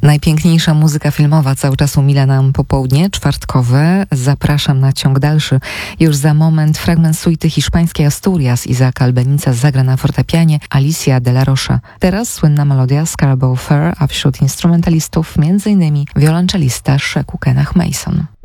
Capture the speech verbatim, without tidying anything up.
Najpiękniejsza muzyka filmowa cały czas umila nam popołudnie czwartkowe. Zapraszam na ciąg dalszy. Już za moment fragment suity hiszpańskiej Asturias Isaaca Albeniza zagra na fortepianie Alicia de la Rocha. Teraz słynna melodia Scarborough Fair, a wśród instrumentalistów między innymi wiolonczelista Sheku Kenach Mason.